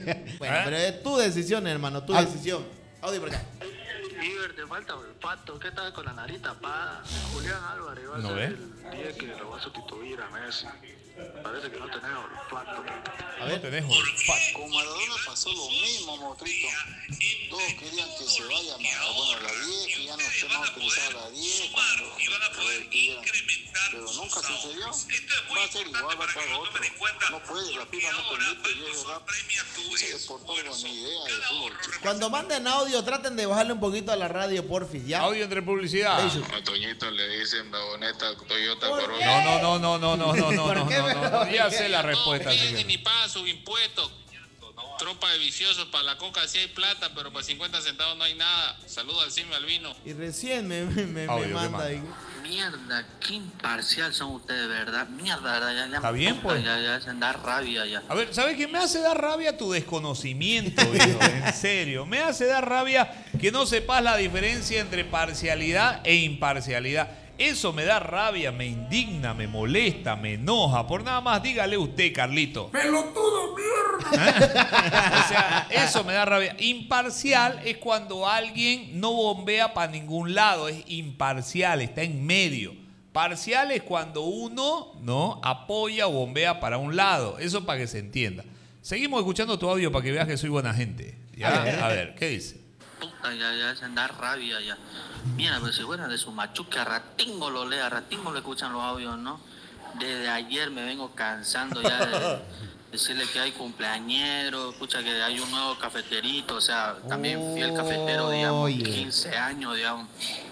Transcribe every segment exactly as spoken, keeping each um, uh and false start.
Bueno, ¿eh? Pero es tu decisión, hermano, tu ah. decisión. Audio por acá. Iber, te falta olfato. ¿Qué tal con la nariz tapada? Julián Álvarez va a ¿No ser ve? el día que lo va a sustituir a Messi. Parece que no tenés olfato. A ver, tenés olfato. Con Maradona pasó lo mismo, mostrito. Todos querían que se vaya a, bueno, la diez, que ya no esté más utilizada la diez cuando eh, quieran. Pero nunca sucedió. Va a ser igual, va a traer otro. No puede, la FIFA no permite, y es verdad. Ese deportador ni idea de fútbol. Cuando manden audio, traten de bajarle un poquito a la radio, porfis, ¿ya? Audio entre publicidad. A Toñito le dicen vagoneta Toyota Corolla. No, no, no, no, no, no, no, no, no, no, no, ya sé la respuesta. No, ni paga sus impuestos. Tropa de viciosos, para la coca sí hay plata, pero para cincuenta centavos no hay nada. Saludos al Simio Albino. Y recién me, me, me, Audio, me manda ahí. Mierda, qué imparcial son ustedes, ¿verdad? Mierda, ya, ya. Está bien, pues. Ya, ya, se da rabia ya. A ver, ¿sabes qué? Me hace dar rabia tu desconocimiento, viejo. En serio. Me hace dar rabia que no sepas la diferencia entre parcialidad e imparcialidad. Eso me da rabia, me indigna, me molesta, me enoja. Por nada más, dígale usted, Carlito. ¡Pelotudo, mierda! ¿Eh? O sea, eso me da rabia. Imparcial es cuando alguien no bombea para ningún lado. Es imparcial, está en medio. Parcial es cuando uno no apoya o bombea para un lado. Eso para que se entienda. Seguimos escuchando tu audio para que veas que soy buena gente. ¿Ya? A ver, a ver, ¿qué dice? Puta, ya, ya, se da rabia ya. Mira, pero si fuera de su machuca, a ratingo lo lea, a ratingo le escuchan los audios, ¿no? Desde ayer me vengo cansando ya de decirle que hay cumpleañeros, escucha que hay un nuevo cafeterito, o sea, también fui el cafetero, digamos, quince años, digamos.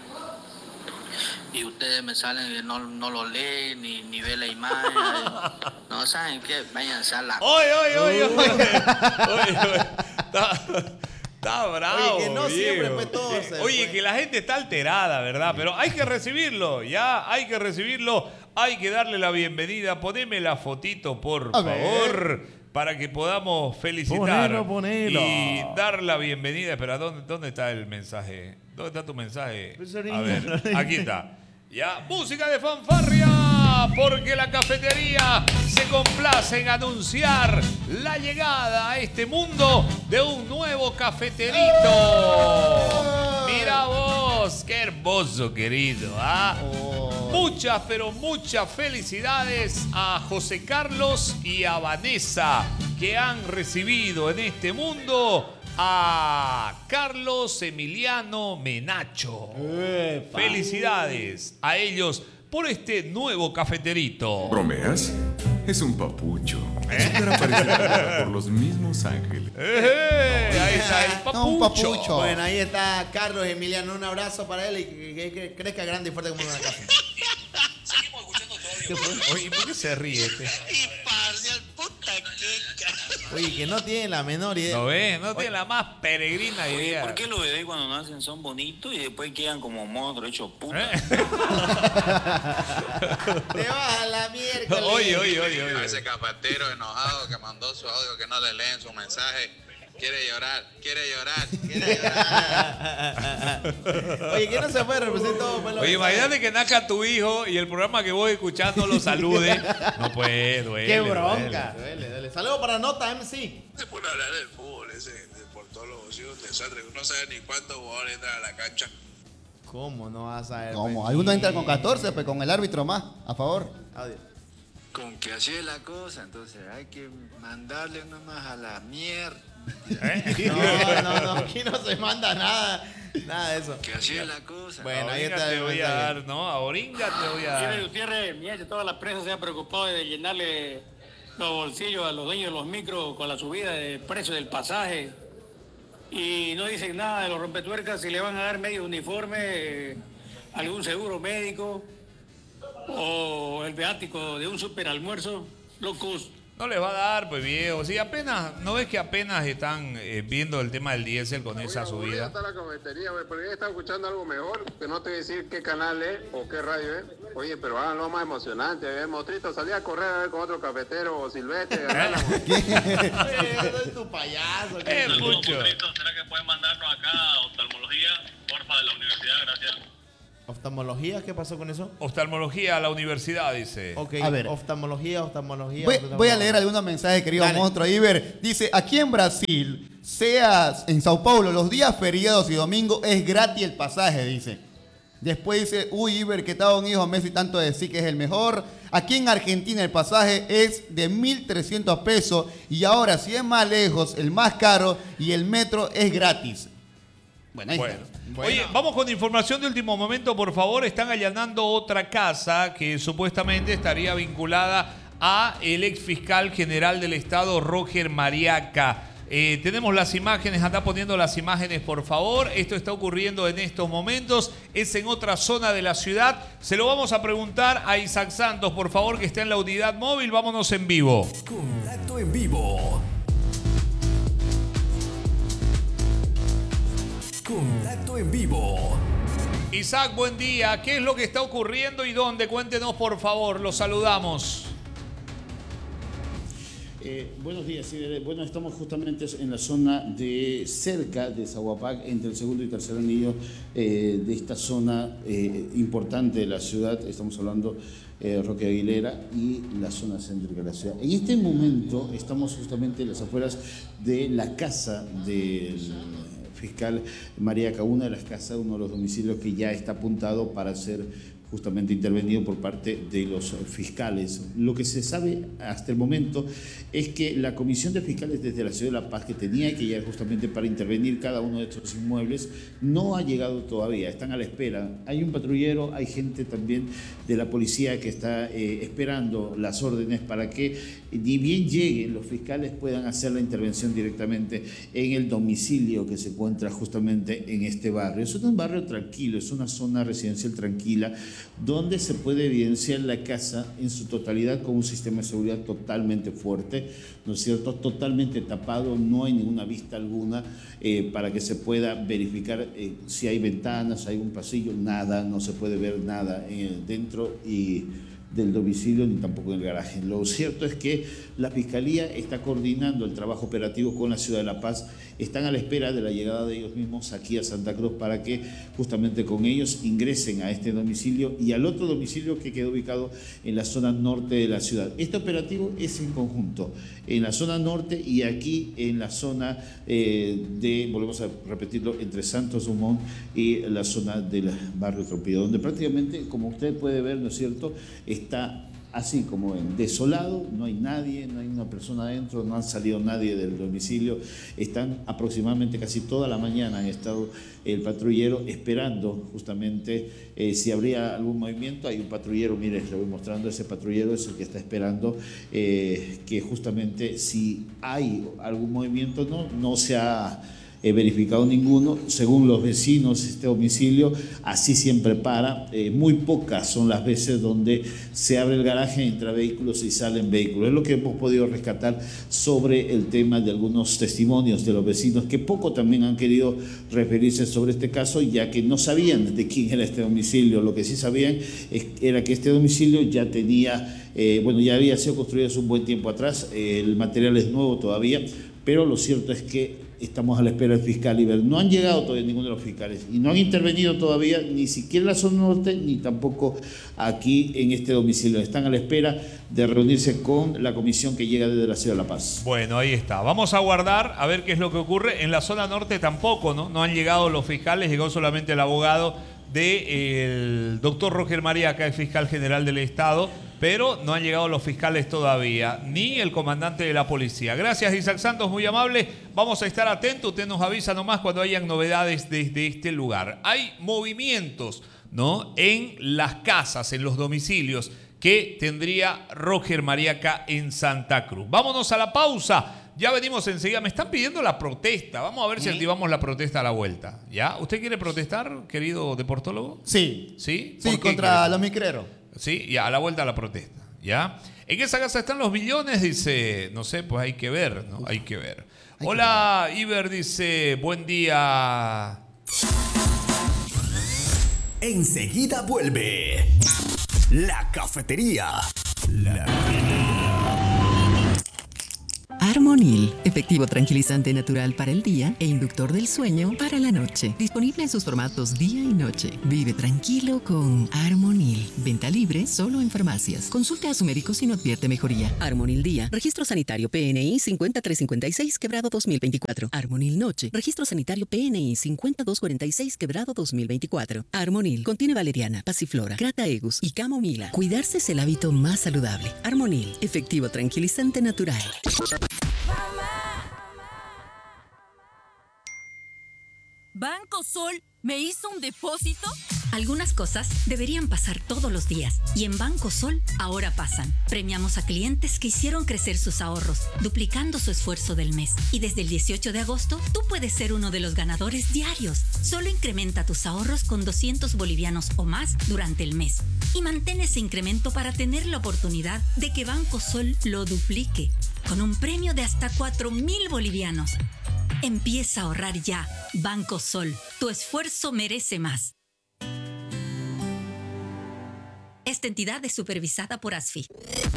Y ustedes me salen y no, no lo leen, ni, ni ve la imagen. No, ¿saben qué? Váyanse a la... ¡Oye, oye, oye! ¡Oye, oye! oye. Está, está bravo, Oye, que no viejo. siempre fue todo. Eh, se Oye, fue. que la gente está alterada, ¿verdad? Pero hay que recibirlo, ya, hay que recibirlo. Hay que darle la bienvenida. Poneme la fotito, por A favor, ver. para que podamos felicitar Ponelo, ponelo. y dar la bienvenida. Espera, ¿dónde, ¿dónde está el mensaje? ¿Dónde está tu mensaje? A ver, aquí está. Ya, música de fanfarria, porque la cafetería se complace en anunciar la llegada a este mundo de un nuevo cafeterito. Mira vos, qué hermoso, querido, ¿ah? Muchas, pero muchas felicidades a José Carlos y a Vanessa, que han recibido en este mundo a Carlos Emiliano Menacho. Epa. Felicidades a ellos por este nuevo cafeterito. ¿Bromeas? Es un papucho. Super aparecido por los mismos ángeles. ¡Eh! Ahí está el papucho. No, un papucho. Bueno, ahí está Carlos Emiliano. Un abrazo para él y que, que, que crezca grande y fuerte como una casa. Seguimos escuchando tu audio. Oye, ¿por qué se ríe este? Imparcial, puta que... Oye, que no tiene la menor idea. ¿No ves? No tiene la más peregrina Oye, idea. ¿por qué los bebés cuando nacen son bonitos y después quedan como monstruos hechos puta? ¿Eh? Te vas a la miércoles. Oye, oye, oye, A oye. ese cafetero enojado que mandó su audio que no le leen su mensaje. Quiere llorar, quiere llorar, quiere llorar. Oye, que no se puede representar todo. Pues, lo Oye, que sabe. imagínate que nazca tu hijo y el programa que voy escuchando lo salude. No puede, duele. Qué duele. bronca. Duele, duele. Saludos para Nota M C. Se pone a hablar del fútbol ese, de, por todos los bolsillos de desastre. Uno sabe ni cuántos jugadores entran a la cancha. ¿Cómo no vas a ver? ¿Cómo? pues? Algunos entran con catorce, pues con el árbitro más, a favor. Audio. Con que así es la cosa, entonces hay que mandarle nomás a la mierda. ¿Eh? No, no, no. Aquí no se manda nada. Nada de eso. Que así es la cosa. Bueno, ahí Ahorita está te el voy a mensaje. dar, ¿no? A Oringa te voy a Javier dar. Gutiérrez, mira que toda la prensa se ha preocupado de llenarle los bolsillos a los dueños de los micros con la subida de precio del pasaje. Y no dicen nada de los rompetuercas si le van a dar medio uniforme, eh, algún seguro médico o el viático de un superalmuerzo. Locos. No les va a dar, pues viejo. Sí, apenas, ¿no ves que apenas están eh, viendo el tema del diésel con esa subida? Está la cafetería, güey, pero ya está escuchando algo mejor, que no te voy a decir qué canal es o qué radio es. Oye, pero háganlo más emocionante, ¿eh? Mostrito, salí a correr a ver con otro cafetero o silvestre. Agarrar la- Oye, yo soy tu payaso. ¿qué? ¡Eh, mucho! ¿Será que pueden mandarnos acá a oftalmología? Porfa, de la universidad, gracias. ¿Oftalmología? ¿Qué pasó con eso? Oftalmología a la universidad, dice. Ok, A ver. oftalmología, oftalmología. Voy, oftalmología. voy a leer algunos mensajes, querido Dale. monstruo. Iber dice, aquí en Brasil, sea en Sao Paulo, los días feriados y domingos es gratis el pasaje, dice. Después dice, uy, Iber, que estaba un hijo Messi tanto de decir que es el mejor. Aquí en Argentina el pasaje es de mil trescientos pesos y ahora si es más lejos, el más caro y el metro es gratis. Bueno, ahí Bueno. está. Bueno. Oye, vamos con información de último momento, por favor. Están allanando otra casa que supuestamente estaría vinculada a el ex fiscal general del Estado, Roger Mariaca. Eh, tenemos las imágenes, anda poniendo las imágenes, por favor. Esto está ocurriendo en estos momentos. Es en otra zona de la ciudad. Se lo vamos a preguntar a Isaac Santos, por favor, que está en la unidad móvil. Vámonos en vivo. Contacto en vivo. Contacto en vivo. Isaac, buen día. ¿Qué es lo que está ocurriendo y dónde? Cuéntenos, por favor. Los saludamos. Eh, buenos días, sí, bueno, estamos justamente en la zona de cerca de Zaguapac, entre el segundo y tercer anillo eh, de esta zona eh, importante de la ciudad. Estamos hablando eh, Roque Aguilera y la zona céntrica de la ciudad. En este momento estamos justamente en las afueras de la casa del fiscal Mariaca, una de las casas, uno de los domicilios que ya está apuntado para ser justamente intervenido por parte de los fiscales. Lo que se sabe hasta el momento es que la comisión de fiscales desde la ciudad de La Paz, que tenía que llegar justamente para intervenir cada uno de estos inmuebles, no ha llegado todavía, están a la espera. Hay un patrullero, hay gente también de la policía que está eh, esperando las órdenes para que ni bien lleguen los fiscales puedan hacer la intervención directamente en el domicilio que se encuentra justamente en este barrio. Es un barrio tranquilo, es una zona residencial tranquila, donde se puede evidenciar la casa en su totalidad con un sistema de seguridad totalmente fuerte, ¿no es cierto? Totalmente tapado, no hay ninguna vista alguna eh, para que se pueda verificar eh, si hay ventanas, hay un pasillo, nada, no se puede ver nada eh, dentro y del domicilio ni tampoco en el garaje. Lo cierto es que la Fiscalía está coordinando el trabajo operativo con la ciudad de La Paz, están a la espera de la llegada de ellos mismos aquí a Santa Cruz para que justamente con ellos ingresen a este domicilio y al otro domicilio que quedó ubicado en la zona norte de la ciudad. Este operativo es en conjunto, en la zona norte y aquí en la zona eh, de, volvemos a repetirlo, entre Santos Dumont y la zona del barrio Trompillo, donde prácticamente, como usted puede ver, ¿no es cierto?, está así como en desolado, no hay nadie, no hay una persona adentro, no han salido nadie del domicilio, están aproximadamente casi toda la mañana, han estado el patrullero esperando justamente eh, si habría algún movimiento. Hay un patrullero, mire, le voy mostrando, ese patrullero es el que está esperando eh, que justamente si hay algún movimiento, no, no se ha He verificado ninguno. Según los vecinos, este domicilio así siempre para. Eh, muy pocas son las veces donde se abre el garaje, entra vehículos y salen vehículos. Es lo que hemos podido rescatar sobre el tema de algunos testimonios de los vecinos, que poco también han querido referirse sobre este caso, ya que no sabían de quién era este domicilio. Lo que sí sabían es, era que este domicilio ya tenía, eh, bueno, ya había sido construido hace un buen tiempo atrás. Eh, el material es nuevo todavía, pero lo cierto es que estamos a la espera del fiscal Iber. No han llegado todavía ninguno de los fiscales y no han intervenido todavía ni siquiera en la zona norte ni tampoco aquí en este domicilio. Están a la espera de reunirse con la comisión que llega desde la ciudad de La Paz. Bueno, ahí está. Vamos a aguardar a ver qué es lo que ocurre. En la zona norte tampoco, ¿no? No han llegado los fiscales, llegó solamente el abogado del doctor Roger Mariaca, el fiscal general del Estado, pero no han llegado los fiscales todavía, ni el comandante de la policía. Gracias, Isaac Santos, muy amable. Vamos a estar atentos, usted nos avisa nomás cuando hayan novedades desde este lugar. Hay movimientos, ¿no?, en las casas, en los domicilios que tendría Roger Mariaca en Santa Cruz. Vámonos a la pausa. Ya venimos enseguida. Me están pidiendo la protesta. Vamos a ver si activamos la protesta a la vuelta. ¿Ya? ¿Usted quiere protestar, querido deportólogo? Sí. ¿Sí? Sí, contra los micreros. Sí, ya, a la vuelta a la protesta. ¿Ya? En esa casa están los billones, dice. No sé, pues hay que ver, ¿no? Hay que ver. Hay Hola, que ver. Iber dice, buen día. Enseguida vuelve La Cafetería. La Armonil, efectivo tranquilizante natural para el día e inductor del sueño para la noche. Disponible en sus formatos día y noche. Vive tranquilo con Armonil. Venta libre solo en farmacias. Consulte a su médico si no advierte mejoría. Armonil Día, registro sanitario P N I cinco tres cinco seis quebrado dos mil veinticuatro. Armonil Noche, registro sanitario P N I cinco dos cuatro seis quebrado dos mil veinticuatro. Armonil contiene valeriana, pasiflora, crataegus y camomila. Cuidarse es el hábito más saludable. Armonil, efectivo tranquilizante natural. ¿Banco Sol me hizo un depósito? Algunas cosas deberían pasar todos los días y en Banco Sol ahora pasan. Premiamos a clientes que hicieron crecer sus ahorros, duplicando su esfuerzo del mes. Y desde el dieciocho de agosto, tú puedes ser uno de los ganadores diarios. Solo incrementa tus ahorros con doscientos bolivianos o más durante el mes. Y mantén ese incremento para tener la oportunidad de que Banco Sol lo duplique, con un premio de hasta cuatro mil bolivianos. Empieza a ahorrar ya. Banco Sol, tu esfuerzo merece más. Esta entidad es supervisada por ASFI.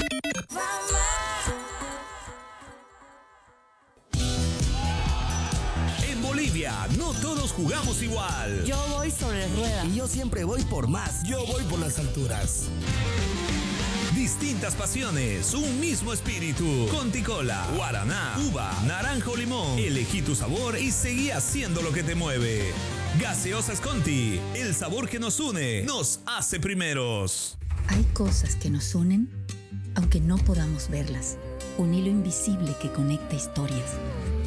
En Bolivia, no todos jugamos igual. Yo voy sobre rueda. Y yo siempre voy por más. Yo voy por las alturas. Distintas pasiones, un mismo espíritu. Conticola, guaraná, uva, naranja o limón. Elegí tu sabor y seguí haciendo lo que te mueve. Gaseosas Conti, el sabor que nos une, nos hace primeros. Hay cosas que nos unen, aunque no podamos verlas. Un hilo invisible que conecta historias.